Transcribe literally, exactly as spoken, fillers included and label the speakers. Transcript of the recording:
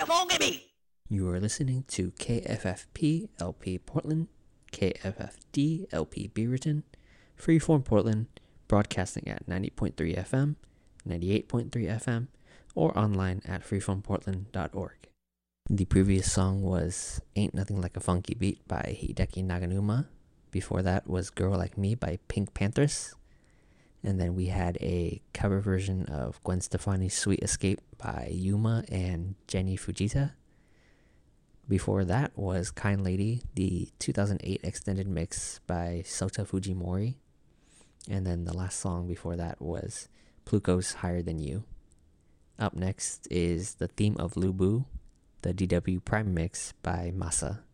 Speaker 1: funky beat.
Speaker 2: You are listening to K F F P L P Portland, K F F D L P Beaverton, Freeform Portland, broadcasting at ninety point three F M, ninety-eight point three F M, or online at freeform portland dot org. The previous song was Ain't Nothing Like a Funky Beat by Hideki Naganuma. Before that was Girl Like Me by Pink Panthers. And then we had a cover version of Gwen Stefani's Sweet Escape by Yuma and Jenny Fujita. Before that was Kind Lady, the two thousand eight extended mix by Sota Fujimori. And then the last song before that was Pluko's Higher Than You. Up next is the theme of Lubu, the D W Prime mix by Masa.